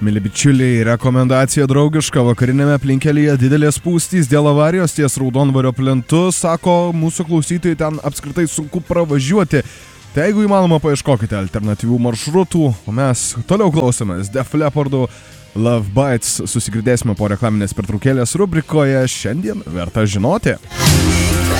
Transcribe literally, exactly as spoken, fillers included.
Mili bičiuliai, rekomendacija draugiška. Vakarinėme aplinkelyje didelės spūstys dėl avarijos ties Raudondvario plentu. Sako, mūsų klausytojai, ten apskritai sunku pravažiuoti. Tai jeigu įmanoma, paieškokite alternatyvių maršrutų. O mes toliau klausomės Def Leppardų Love Bites. Susigirdėsime po reklaminės pertraukėlės rubrikoje Šiandien verta žinoti.